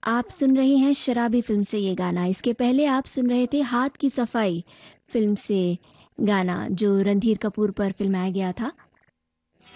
आप सुन रहे हैं शराबी फिल्म से ये गाना। इसके पहले आप सुन रहे थे हाथ की सफाई फिल्म से गाना, जो रणधीर कपूर पर फिल्माया गया था।